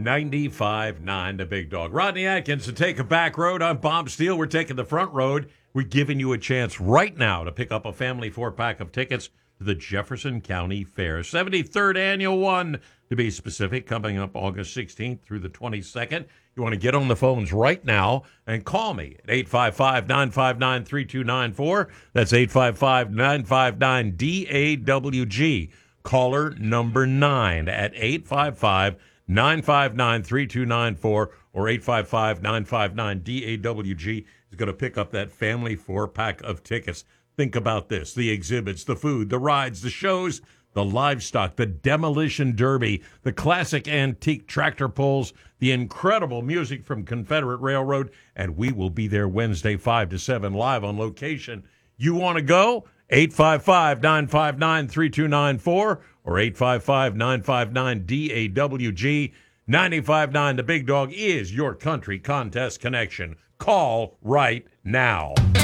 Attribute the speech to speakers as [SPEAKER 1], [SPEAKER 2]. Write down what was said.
[SPEAKER 1] 95.9 The Big Dog. Rodney Atkins to take a back road. I'm Bob Steele. We're taking the front road. We're giving you a chance right now to pick up a family 4-pack of tickets to the Jefferson County Fair. 73rd annual one, to be specific, coming up August 16th through the 22nd. You want to get on the phones right now and call me at 855-959-3294. That's 855-959-DAWG. Caller number 9 at 855-959-3294 or 855-959-DAWG is going to pick up that family 4-pack of tickets. Think about this: the exhibits, the food, the rides, the shows, the livestock, the demolition derby, the classic antique tractor pulls, the incredible music from Confederate Railroad, and we will be there Wednesday 5 to 7 live on location. You want to go? 855-959-3294 or 855-959-DAWG. 95.9 The Big Dog is your country contest connection. Call right now.